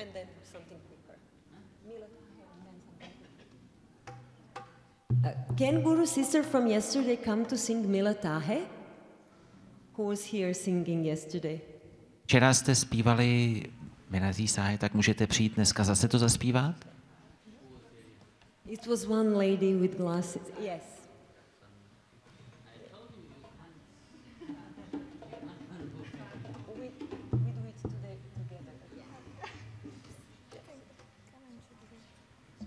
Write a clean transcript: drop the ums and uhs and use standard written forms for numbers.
and then something quicker. Can Guru sister from yesterday come to sing Mila Tahe? Who was here singing yesterday? Včera jste zpívali Milé Tahe, tak můžete přijít dneska zase to zaspívat? It was one lady with glasses. Yes.